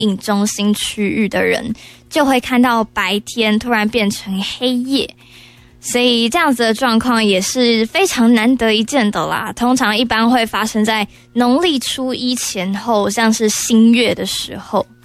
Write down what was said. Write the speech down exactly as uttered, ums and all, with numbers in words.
影中心区域的人，就会看到白天突然变成黑夜。所以这样子的状况也是非常难得一见的啦，通常一般会发生在农历初一前后，像是新月的时候。